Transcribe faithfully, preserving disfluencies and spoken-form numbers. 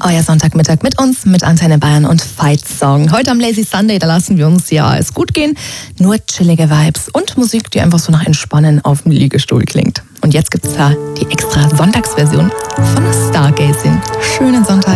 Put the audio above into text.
Euer Sonntagmittag mit uns, mit Antenne Bayern und Fight Song. Heute am Lazy Sunday, da lassen wir uns ja es gut gehen. Nur chillige Vibes und Musik, die einfach so nach Entspannen auf dem Liegestuhl klingt. Und jetzt gibt's da die extra Sonntagsversion von Stargazing. Schönen Sonntag.